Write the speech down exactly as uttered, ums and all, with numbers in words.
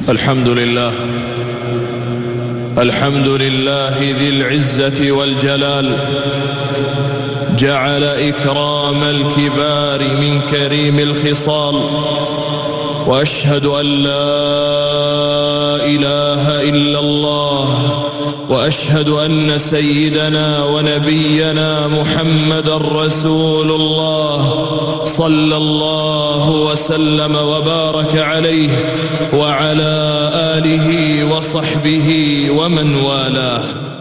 الحمد لله الحمد لله ذي العزة والجلال، جعل إكرام الكبار من كريم الخصال. وأشهد أن لا إله إلا الله، وأشهد أن سيدنا ونبينا محمد رسول الله، صلى الله وسلم وبارك عليه وعلى آله وصحبه ومن والاه.